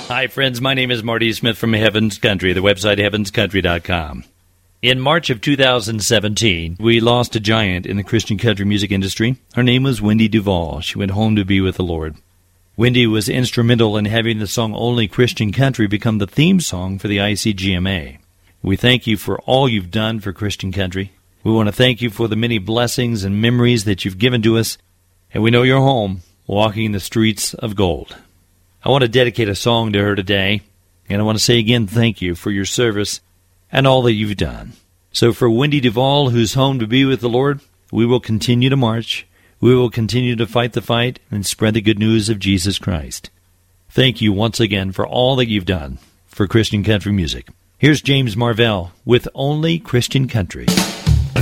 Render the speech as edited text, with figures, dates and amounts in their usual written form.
Hi, friends. My name is Marty Smith from Heaven's Country, the website heavenscountry.com. In March of 2017, we lost a giant in the Christian country music industry. Her name was Wendy Duvall. She went home to be with the Lord. Wendy was instrumental in having the song Only Christian Country become the theme song for the ICGMA. We thank you for all you've done for Christian country. We want to thank you for the many blessings and memories that you've given to us, and we know you're home, walking the streets of gold. I want to dedicate a song to her today, and I want to say again thank you for your service and all that you've done. So for Wendy Duvall, who's home to be with the Lord, we will continue to march. We will continue to fight the fight and spread the good news of Jesus Christ. Thank you once again for all that you've done for Christian country music. Here's James Marvell with Only Christian Country.